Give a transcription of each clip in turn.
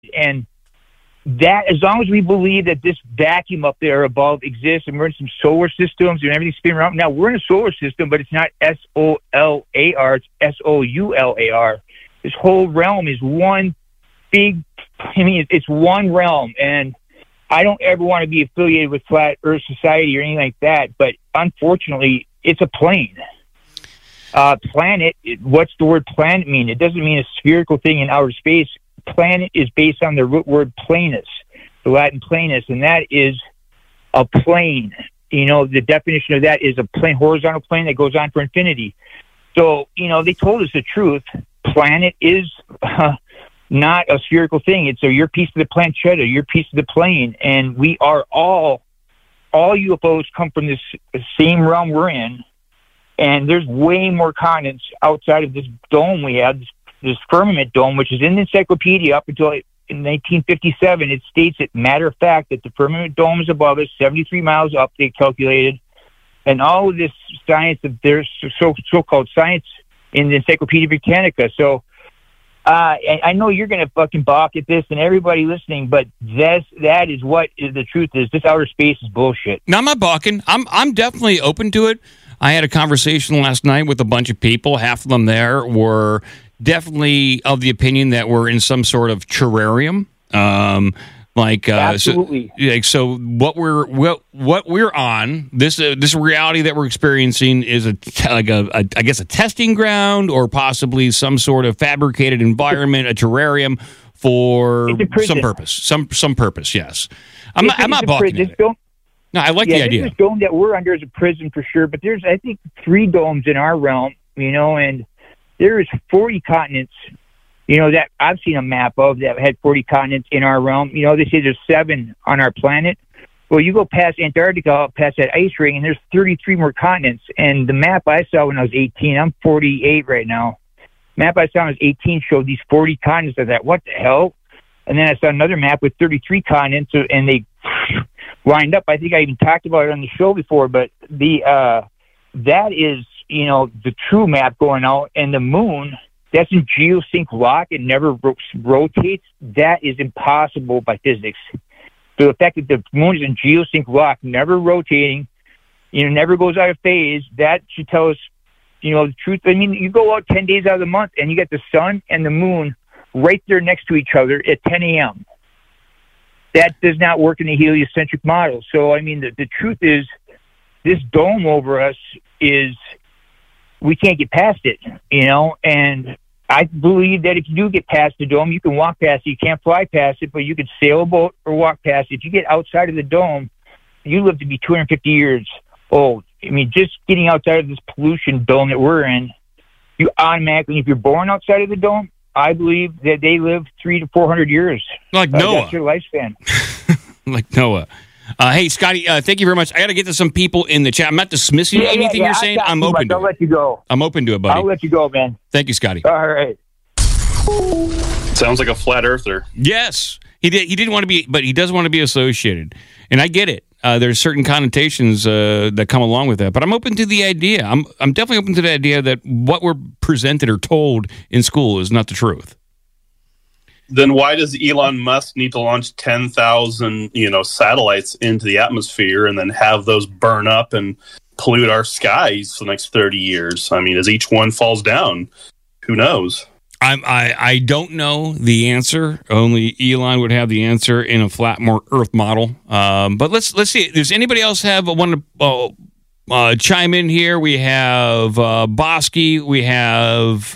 And that, as long as we believe that this vacuum up there above exists, and we're in some solar systems and everything's spinning around. Now, we're in a solar system, but it's not SOLAR, it's SOULAR. This whole realm is one big, it's one realm. And I don't ever want to be affiliated with Flat Earth Society or anything like that, but unfortunately, it's a plane. Planet, what's the word planet mean? It doesn't mean a spherical thing in outer space. Planet is based on the root word planus, the Latin planus, and that is a plane. The definition of that is a plane, horizontal plane that goes on for infinity. So, they told us the truth. Planet is not a spherical thing. It's your piece of the planchetta, your piece of the plane, and we are all UFOs come from this same realm we're in. And there's way more continents outside of this dome we have, this firmament dome, which is in the encyclopedia up until in 1957. It states it, matter of fact, that the firmament dome is above us, 73 miles up, they calculated. And all of this science, there's so-called science in the Encyclopedia Britannica. So I know you're going to fucking balk at this and everybody listening, but that is what is the truth is. This outer space is bullshit. No, I'm not balking. I'm definitely open to it. I had a conversation last night with a bunch of people. Half of them there were definitely of the opinion that we're in some sort of terrarium. Absolutely. So what we're on, this reality that we're experiencing is a testing ground, or possibly some sort of fabricated environment, a terrarium for some purpose. Some purpose. Yes, I'm not balking at it. No, I like the idea. This dome that we're under is a prison for sure, but there's, I think, 3 domes in our realm, and there is 40 continents, that I've seen a map of that had 40 continents in our realm. They say there's 7 on our planet. Well, you go past Antarctica, past that ice ring, and there's 33 more continents. And the map I saw when I was 18, I'm 48 right now. Map I saw when I was 18 showed these 40 continents. I thought, what the hell? And then I saw another map with 33 continents, and they lined up. I think I even talked about it on the show before, but that is, the true map going out. And the moon, that's in geosync lock. It never rotates. That is impossible by physics. So the fact that the moon is in geosync lock, never rotating, never goes out of phase, that should tell us, the truth. I mean, you go out 10 days out of the month and you get the sun and the moon right there next to each other at 10 a.m. That does not work in the heliocentric model. So, I mean, the truth is, this dome over us is, we can't get past it, and I believe that if you do get past the dome, you can walk past it. You can't fly past it, but you can sail a boat or walk past it. If you get outside of the dome, you live to be 250 years old. I mean, just getting outside of this pollution dome that we're in, you automatically, if you're born outside of the dome, I believe that they live 300 to 400 years. Like Noah. That's their lifespan. Like Noah. Hey, Scotty, thank you very much. I got to get to some people in the chat. I'm not dismissing anything you're saying. I'm open to it. I'll let you go. I'm open to it, buddy. I'll let you go, man. Thank you, Scotty. All right. Sounds like a flat earther. Yes. He didn't want to be, but he does want to be associated. And I get it. There's certain connotations that come along with that. But I'm open to the idea. I'm definitely open to the idea that what we're presented or told in school is not the truth. Then why does Elon Musk need to launch 10,000, satellites into the atmosphere and then have those burn up and pollute our skies for the next 30 years? I mean, as each one falls down, who knows? I don't know the answer. Only Elon would have the answer in a flat Earth model. But let's see. Does anybody else want to chime in here? We have Bosky. We have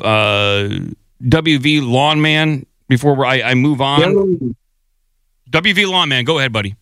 WV Lawnman. Before I move on, WV Lawnman, go ahead, buddy.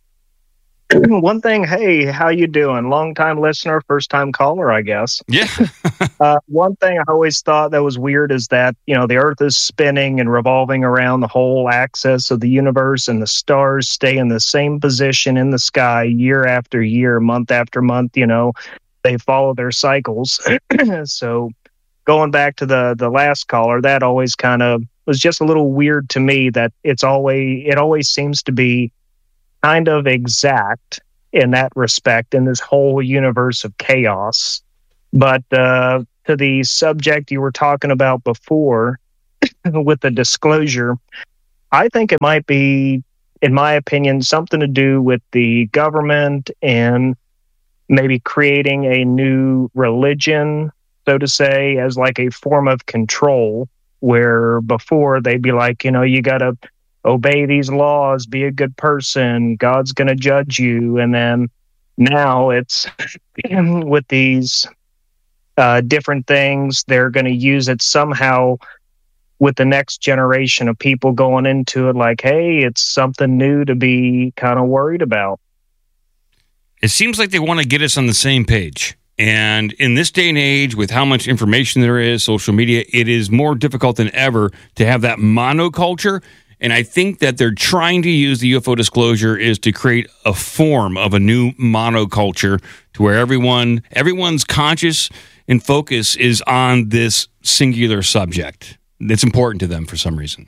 One thing, hey, how you doing? Long-time listener, first-time caller, I guess. Yeah. One thing I always thought that was weird is that, the Earth is spinning and revolving around the whole axis of the universe, and the stars stay in the same position in the sky year after year, month after month. They follow their cycles. So going back to the last caller, that always kind of was just a little weird to me that it always seems to be kind of exact in that respect in this whole universe of chaos. But to the subject you were talking about before with the disclosure, I think it might be, in my opinion, something to do with the government and maybe creating a new religion, so to say, as like a form of control, where before they'd be like, you got to obey these laws, be a good person, God's going to judge you. And then now it's with these different things, they're going to use it somehow with the next generation of people going into it like, hey, it's something new to be kind of worried about. It seems like they want to get us on the same page. And in this day and age, with how much information there is, social media, it is more difficult than ever to have that monoculture. And I think that they're trying to use the UFO disclosure is to create a form of a new monoculture to where everyone's conscious and focus is on this singular subject. It's important to them for some reason.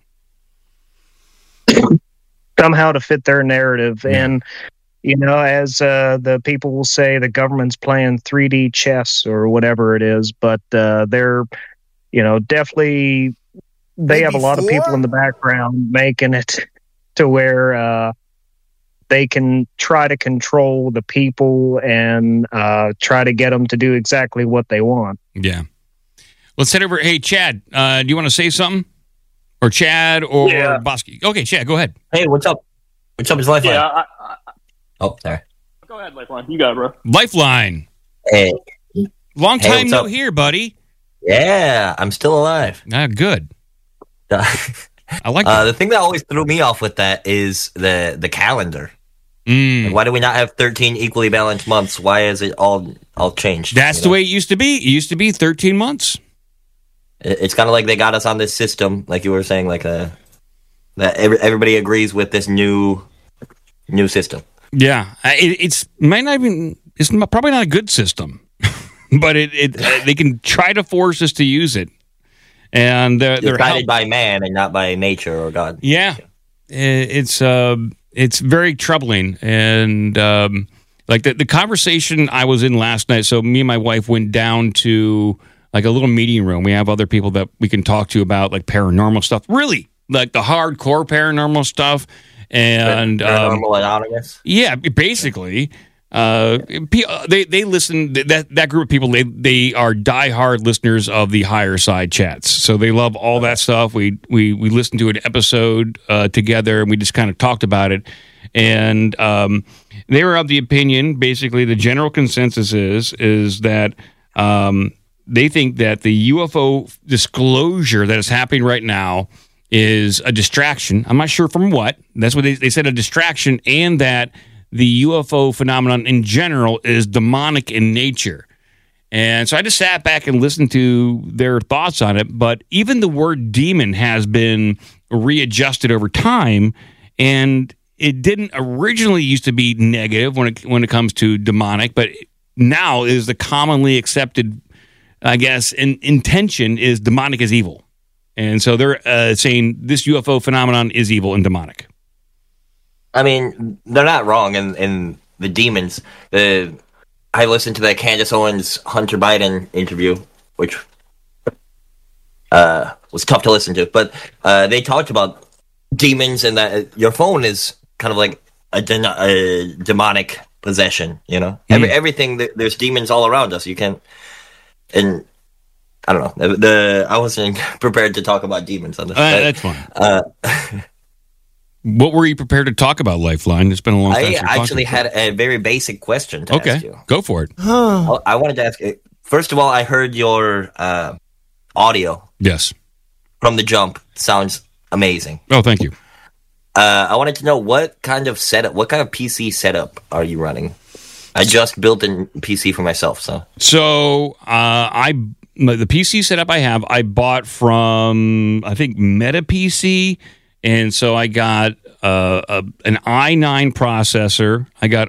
Somehow to fit their narrative. Yeah. And, as the people will say, the government's playing 3D chess or whatever it is, but they're, definitely, they have a lot of people in the background making it to where they can try to control the people and try to get them to do exactly what they want. Yeah. Let's head over. Hey, Chad, do you want to say something? Or Chad or Bosky? Okay, Chad, go ahead. Hey, what's up? What's up? It's Lifeline. Yeah, sorry. Go ahead, Lifeline. You got it, bro. Lifeline. Hey. Long time no here, buddy. Yeah, I'm still alive. Good. I like that. The thing that always threw me off with that is the calendar. Like, why do we not have 13 equally balanced months? Why is it all changed? That's the way it used to be. It used to be 13 months. It's kind of like they got us on this system, like you were saying, like that everybody agrees with this new system. Yeah, it's probably not a good system, but they can try to force us to use it, and they're guided by man and not by nature or God. Yeah, it's very troubling, and like the conversation I was in last night. So me and my wife went down to like a little meeting room. We have other people that we can talk to about like paranormal stuff, really like the hardcore paranormal stuff. And Paranormal Anonymous. Yeah, basically, they listen. That group of people, they are diehard listeners of the Higher Side chats. So they love all that stuff. We listened to an episode together, and we just kind of talked about it. And they were of the opinion, basically, the general consensus is that they think that the UFO disclosure that is happening right now is a distraction. I'm not sure from what. That's what they said, a distraction, and that the UFO phenomenon in general is demonic in nature. And so I just sat back and listened to their thoughts on it. But even the word demon has been readjusted over time, and it didn't originally used to be negative when it comes to demonic, but now is the commonly accepted, I guess, intention is demonic is evil. And so they're saying this UFO phenomenon is evil and demonic. I mean, they're not wrong in the demons. I listened to that Candace Owens Hunter Biden interview, which was tough to listen to. But they talked about demons and that your phone is kind of like a demonic possession. Everything. There's demons all around us. You can't. And I don't know. I wasn't prepared to talk about demons on this. That's fine. What were you prepared to talk about, Lifeline? It's been a long time. I actually had a very basic question to ask you. Go for it. I wanted to ask. First of all, I heard your audio. Yes. From the jump. Sounds amazing. Oh, thank you. I wanted to know what kind of PC setup are you running? I just built a PC for myself, so. So the PC setup I bought from, I think, Meta PC, and so I got an i9 processor. I got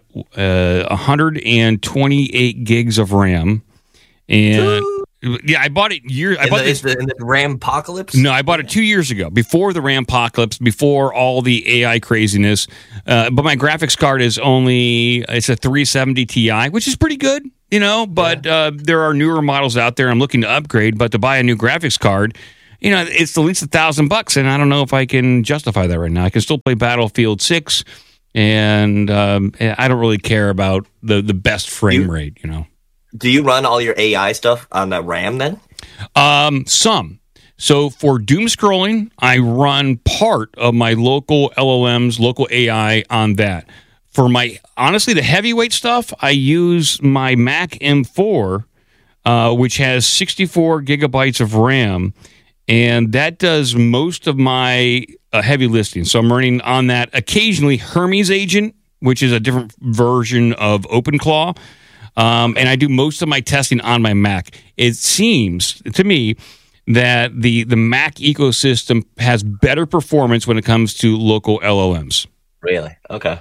128 gigs of RAM, and yeah, I bought it in the RAM-pocalypse? No, I bought it 2 years ago, before the RAM-pocalypse, before all the AI craziness. But my graphics card it's a 370 Ti, which is pretty good, but there are newer models out there. I'm looking to upgrade, but to buy a new graphics card, it's at least $1,000, and I don't know if I can justify that right now. I can still play Battlefield 6, and I don't really care about the best frame rate. Do you run all your AI stuff on the RAM then? Some. So for doom scrolling, I run part of my local LLMs, local AI on that. For honestly, the heavyweight stuff, I use my Mac M4, which has 64 gigabytes of RAM, and that does most of my heavy lifting. So I'm running on that. Occasionally, Hermes Agent, which is a different version of OpenClaw, and I do most of my testing on my Mac. It seems to me that the Mac ecosystem has better performance when it comes to local LLMs. Really? Okay.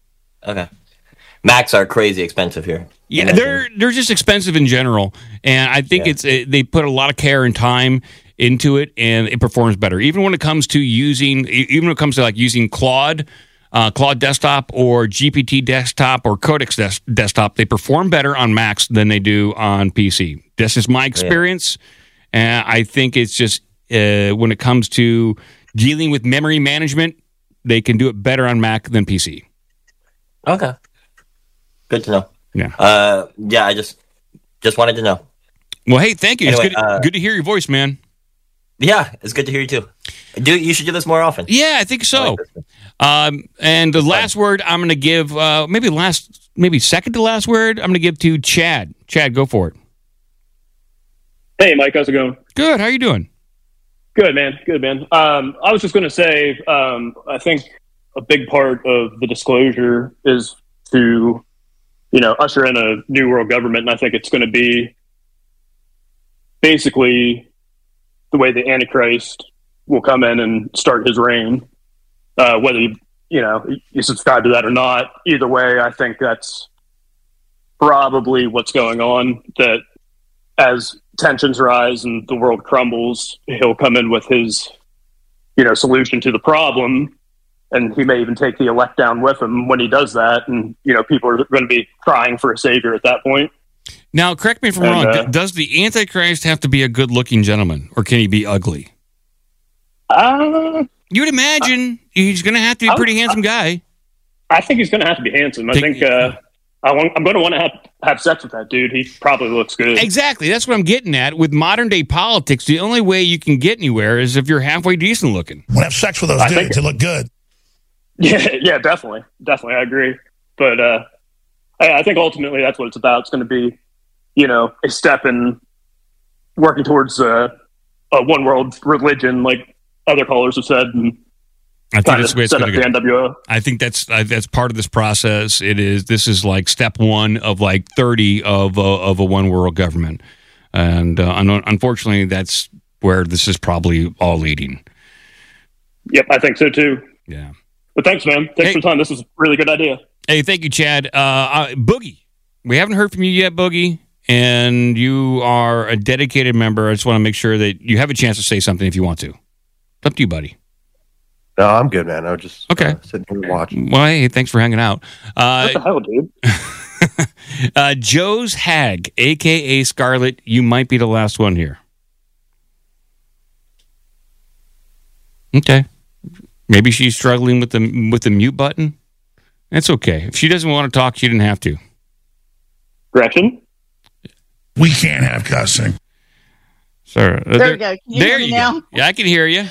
Macs are crazy expensive here. Yeah, they're just expensive in general, and I think they put a lot of care and time into it, and it performs better. Even when it comes to using Claude Desktop or GPT Desktop or Codex Desktop, they perform better on Macs than they do on PC. This is my experience. And I think it's just when it comes to dealing with memory management, they can do it better on Mac than PC. Okay. Good to know. Yeah. I just wanted to know. Well, hey, thank you. Anyway, it's good to hear your voice, man. Yeah, it's good to hear you too. You should do this more often. Yeah, I think so. And the last word I'm going to give, maybe second to last word, I'm going to give to Chad. Chad, go for it. Hey, Mike, how's it going? Good. How are you doing? Good, man. I was just going to say, I think a big part of the disclosure is to, usher in a new world government. And I think it's going to be basically the way the Antichrist will come in and start his reign. Whether you subscribe to that or not, either way, I think that's probably what's going on. That as tensions rise and the world crumbles, he'll come in with his, solution to the problem, and he may even take the elect down with him when he does that. And people are going to be crying for a savior at that point. Now, correct me if I'm wrong. Does the Antichrist have to be a good-looking gentleman, or can he be ugly? You would imagine he's going to have to be a pretty handsome guy. I think he's going to have to be handsome. I think I'm going to want to have sex with that dude. He probably looks good. Exactly. That's what I'm getting at. With modern-day politics, the only way you can get anywhere is if you're halfway decent looking. Want to have sex with those dudes to look good. Yeah, definitely. I agree. But I think ultimately that's what it's about. It's going to be, a step in working towards a one-world religion, like other callers have said, and I think that's the way it's going to go. NWO. I think that's part of this process. This is like step one of like 30 of a one world government, and unfortunately, that's where this is probably all leading. Yep, I think so too. Yeah, but thanks, man. Thanks for the time. This is a really good idea. Hey, thank you, Chad. Boogie, we haven't heard from you yet, Boogie, and you are a dedicated member. I just want to make sure that you have a chance to say something if you want to. It's up to you, buddy. No, I'm good, man. I was just sitting here watching. Well, hey, thanks for hanging out. What the hell, dude? Joe's Hag, a.k.a. Scarlet, you might be the last one here. Okay. Maybe she's struggling with the mute button. That's okay. If she doesn't want to talk, she didn't have to. Gretchen? We can't have cussing. Sorry. There you go. Can you hear me now? Yeah, I can hear you.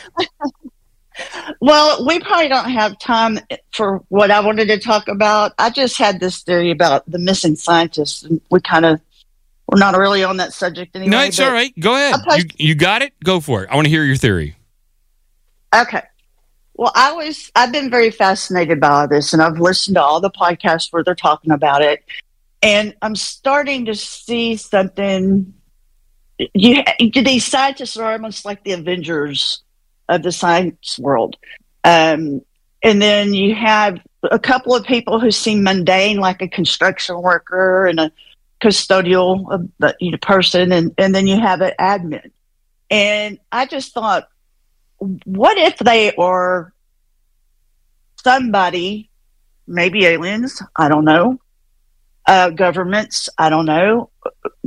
Well, we probably don't have time for what I wanted to talk about. I just had this theory about the missing scientists, and we're not really on that subject anymore. No, it's all right. Go ahead. You got it? Go for it. I want to hear your theory. Okay. Well, I've been very fascinated by this, and I've listened to all the podcasts where they're talking about it, and I'm starting to see something. These scientists are almost like the Avengers of the science world. And then you have a couple of people who seem mundane, like a construction worker and a custodial person, and then you have an admin. And I just thought, what if they are somebody, maybe aliens, I don't know, governments, I don't know,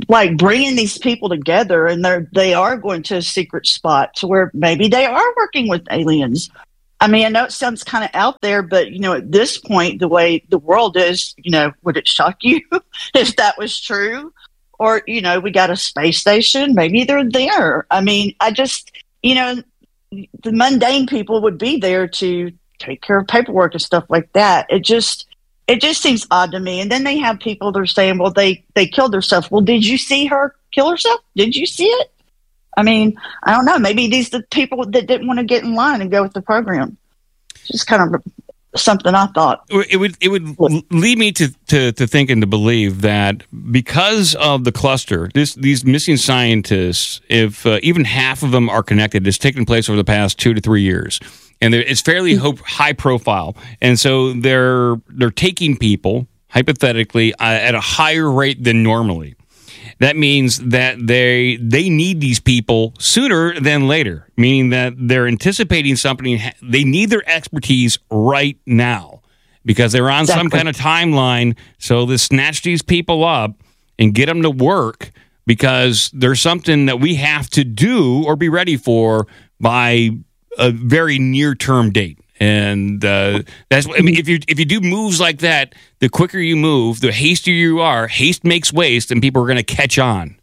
like bringing these people together, and they are going to a secret spot to where maybe they are working with aliens. I mean, I know it sounds kind of out there, but at this point, the way the world is, would it shock you if that was true? Or, we got a space station, maybe they're there. I mean, I just, the mundane people would be there to take care of paperwork and stuff like that. It just seems odd to me. And then they have people that are saying, well, they killed herself. Well, did you see her kill herself? Did you see it? I mean, I don't know. Maybe these are the people that didn't want to get in line and go with the program. Just kind of something I thought. It would lead me to think and to believe that because of the cluster, these missing scientists, if even half of them are connected, it's taken place over the past 2 to 3 years. And it's fairly high profile. And so they're taking people, hypothetically, at a higher rate than normally. That means that they need these people sooner than later, meaning that they're anticipating something. They need their expertise right now because they're on some kind of timeline. So they snatch these people up and get them to work because there's something that we have to do or be ready for by a very near-term date. And that's, I mean, if you do moves like that, the quicker you move, the hastier you are. Haste makes waste, and people are going to catch on.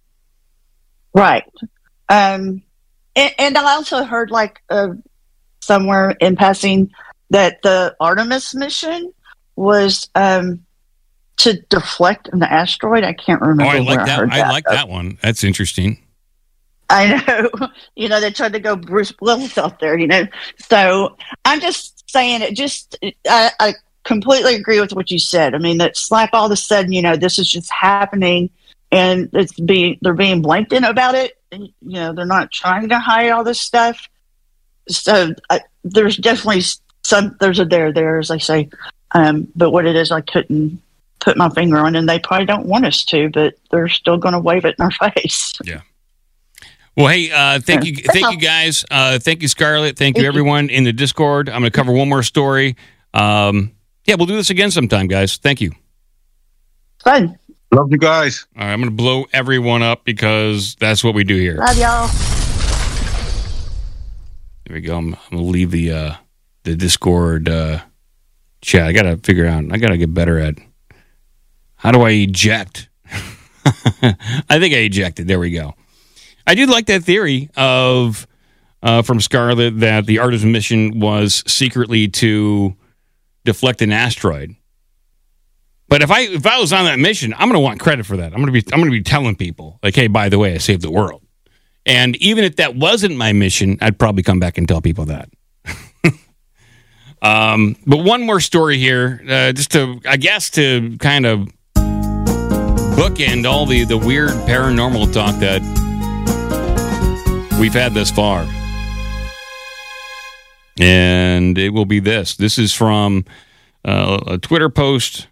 Right. And I also heard, somewhere in passing, that the Artemis mission was to deflect an asteroid. I can't remember. Oh, I like that one. That's interesting. I know, they tried to go Bruce Willis out there, So I'm just saying I completely agree with what you said. I mean, it's like all of a sudden, this is just happening and they're being blanked in about it. They're not trying to hide all this stuff. So there's definitely there's a there, as I say. But what it is, I couldn't put my finger on, and they probably don't want us to, but they're still going to wave it in our face. Yeah. Well, hey, thank you guys. Thank you, Scarlett. Thank you, everyone in the Discord. I'm going to cover one more story. We'll do this again sometime, guys. Thank you. Fun. Love you guys. All right, I'm going to blow everyone up because that's what we do here. Love y'all. There we go. I'm going to leave the Discord chat. I got to figure out. I got to get better at how do I eject. I think I ejected. There we go. I do like that theory of from Scarlett that the Artemis mission was secretly to deflect an asteroid. But if I was on that mission, I'm going to want credit for that. I'm going to be telling people like, hey, by the way, I saved the world. And even if that wasn't my mission, I'd probably come back and tell people that. But one more story here, just to kind of bookend all the weird paranormal talk that we've had thus far. And it will be this. This is from a Twitter post.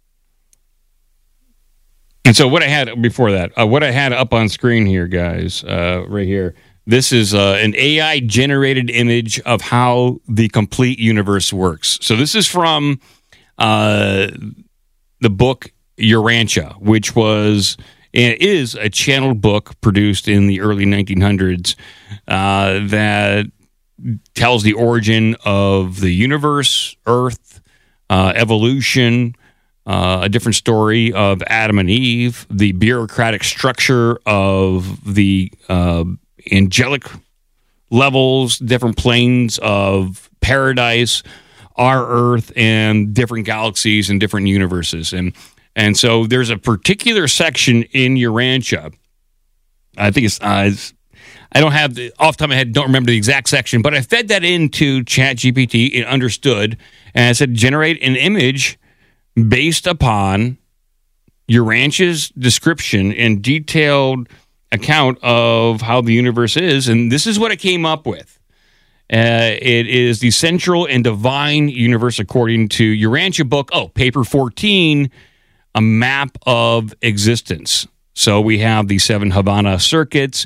And so what I had before that, what I had up on screen here, guys, right here, this is an AI-generated image of how the complete universe works. So this is from the book Urantia, which is a channeled book produced in the early 1900s that tells the origin of the universe, Earth, evolution, a different story of Adam and Eve, the bureaucratic structure of the angelic levels, different planes of paradise, our Earth, and different galaxies and different universes. And so there's a particular section in Urantia. I think it's I don't have off the top of my head, don't remember the exact section, but I fed that into ChatGPT. It understood, and I said, generate an image based upon Urantia's description and detailed account of how the universe is, and this is what it came up with. It is the central and divine universe according to Urantia book. Paper 14, a map of existence. So we have the 7 Havana circuits.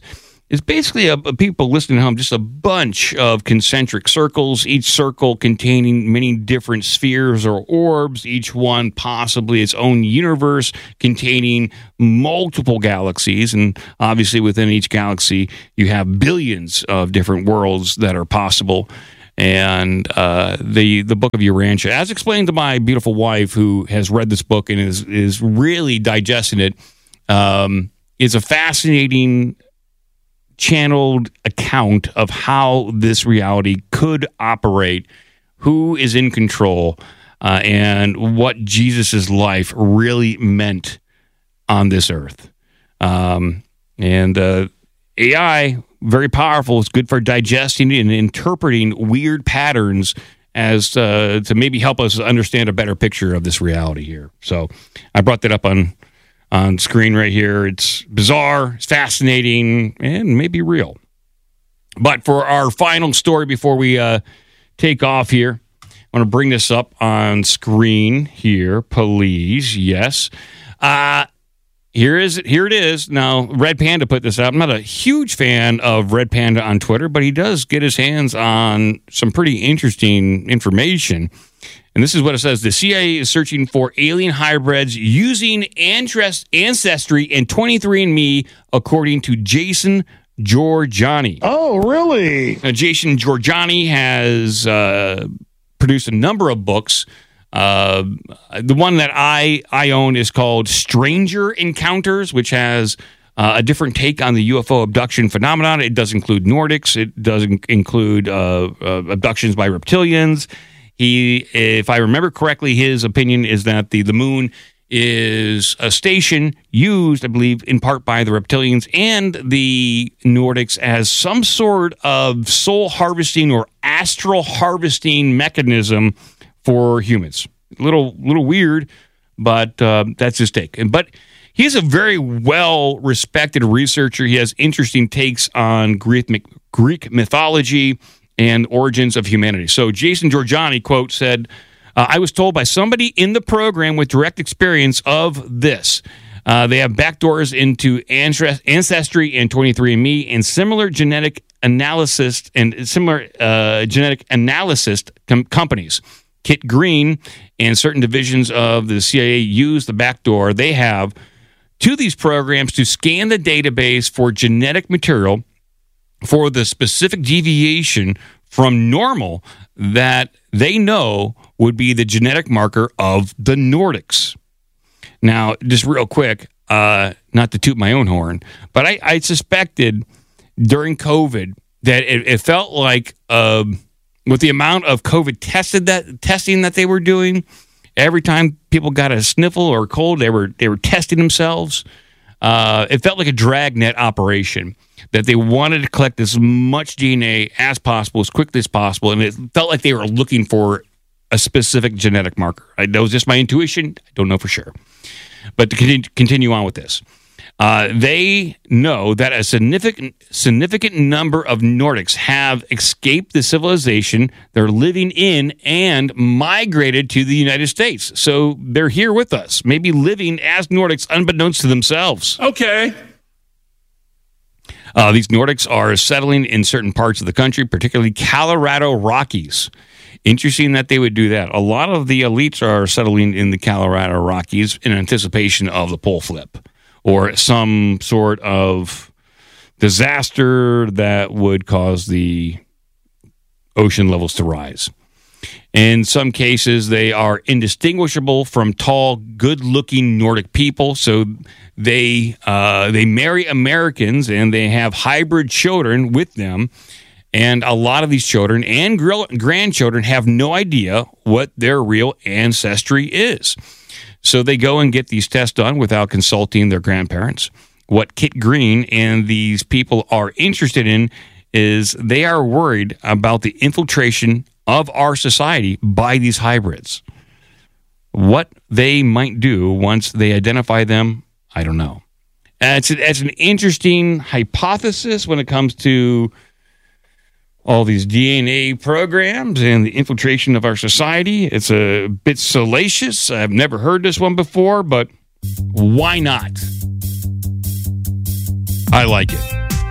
is basically people listening at home, just a bunch of concentric circles, each circle containing many different spheres or orbs, each one possibly its own universe containing multiple galaxies. And obviously within each galaxy, you have billions of different worlds that are possible. And the Book of Urantia, as explained to my beautiful wife, who has read this book and is really digesting it, is a fascinating channeled account of how this reality could operate, who is in control, and what Jesus' life really meant on this earth. AI, very powerful. It's good for digesting and interpreting weird patterns as to maybe help us understand a better picture of this reality here. So I brought that up on screen right here. It's bizarre, it's fascinating, and maybe real. But for our final story before we take off here, I want to bring this up on screen here, please. Yes. Here it is. Now, Red Panda put this out. I'm not a huge fan of Red Panda on Twitter, but he does get his hands on some pretty interesting information. And this is what it says. The CIA is searching for alien hybrids using Ancestry and 23andMe, according to Jason Giorgiani. Oh, really? Now, Jason Giorgiani has produced a number of books. The one that I own is called Stranger Encounters, which has a different take on the UFO abduction phenomenon. It does include Nordics. It does include abductions by reptilians. If I remember correctly, his opinion is that the moon is a station used, I believe, in part by the reptilians and the Nordics as some sort of soul harvesting or astral harvesting mechanism for humans. A little weird, but that's his take. But he's a very well-respected researcher. He has interesting takes on Greek mythology and origins of humanity. So Jason Giorgiani, quote, said, I was told by somebody in the program with direct experience of this. They have backdoors into Ancestry and 23andMe and similar genetic analysis companies. Kit Green and certain divisions of the CIA use the backdoor they have to these programs to scan the database for genetic material for the specific deviation from normal that they know would be the genetic marker of the Nordics. Now, just real quick, not to toot my own horn, but I suspected during COVID that it felt like with the amount of COVID testing that they were doing, every time people got a sniffle or cold, they were testing themselves. It felt like a dragnet operation, that they wanted to collect as much DNA as possible, as quickly as possible, and it felt like they were looking for a specific genetic marker. That was just my intuition. I don't know for sure. But to continue on with this, they know that a significant number of Nordics have escaped the civilization they're living in and migrated to the United States. So they're here with us, maybe living as Nordics unbeknownst to themselves. Okay. These Nordics are settling in certain parts of the country, particularly Colorado Rockies. Interesting that they would do that. A lot of the elites are settling in the Colorado Rockies in anticipation of the pole flip or some sort of disaster that would cause the ocean levels to rise. In some cases, they are indistinguishable from tall, good-looking Nordic people, so they marry Americans and they have hybrid children with them. And a lot of these children and grandchildren have no idea what their real ancestry is. So they go and get these tests done without consulting their grandparents. What Kit Green and these people are interested in is they are worried about the infiltration of our society by these hybrids. What they might do once they identify them, I don't know. It's an interesting hypothesis when it comes to all these DNA programs and the infiltration of our society. It's a bit salacious. I've never heard this one before, but why not? I like it.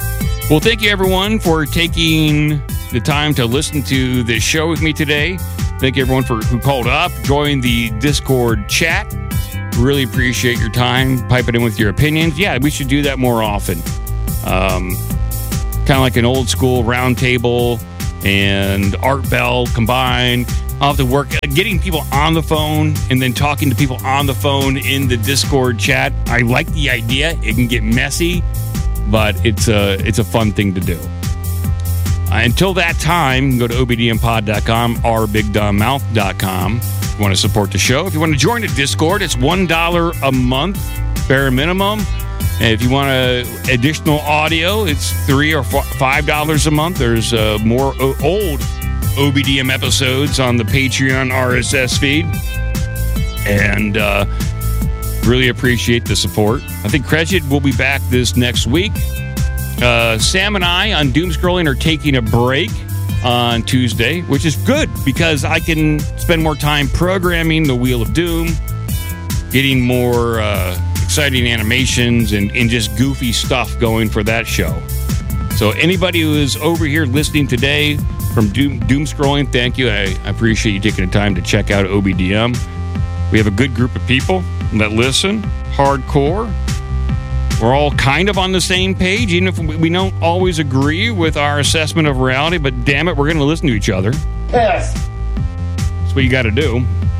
Well, thank you, everyone, for taking the time to listen to this show with me today. Thank you, everyone, who called up, joined the Discord chat. Really appreciate your time, piping in with your opinions. Yeah, we should do that more often. Kind of like an old school round table and Art Bell combined. I'll have to work getting people on the phone and then talking to people on the phone in the Discord chat. I like the idea. It can get messy, but it's a fun thing to do. Until that time, go to obdmpod.com or bigdumbmouth.com if you want to support the show. If you want to join the Discord, it's $1 a month, bare minimum. And if you want additional audio, it's $3 or $5 a month. There's more old OBDM episodes on the Patreon RSS feed. And really appreciate the support. I think Cretchet will be back this next week. Sam and I on Doom Scrolling are taking a break on Tuesday, which is good because I can spend more time programming the Wheel of Doom, getting more exciting animations and just goofy stuff going for that show. So anybody who is over here listening today from Doom Scrolling, thank you. I appreciate you taking the time to check out OBDM. We have a good group of people that listen, hardcore. We're all kind of on the same page, even if we don't always agree with our assessment of reality, but damn it, we're going to listen to each other. Yes. That's what you got to do.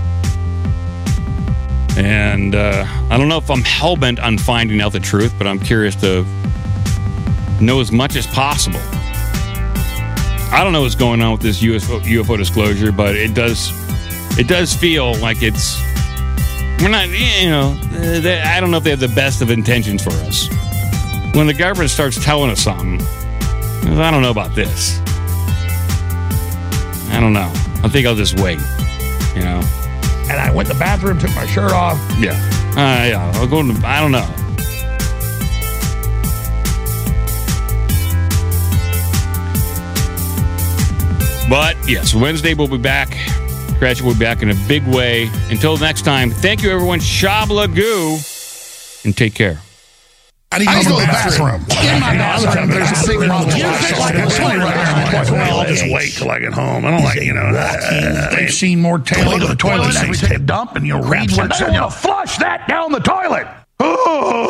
And I don't know if I'm hellbent on finding out the truth, but I'm curious to know as much as possible. I don't know what's going on with this UFO disclosure, but it does feel like we're not, I don't know if they have the best of intentions for us. When the government starts telling us something, I don't know about this. I don't know. I think I'll just wait, And I went to the bathroom, took my shirt off. Yeah. I'll go to, I don't know. But, yes, Wednesday we'll be back. Cratchit will be back in a big way. Until next time, thank you, everyone. Shabla goo. And take care. I need to go to the bathroom. In my bathroom, there's a big problem. I'll just wait till I get home. I don't like, they've seen more tail to the toilet seats. They dump and you'll read what's in. Flush that down the toilet. Oh.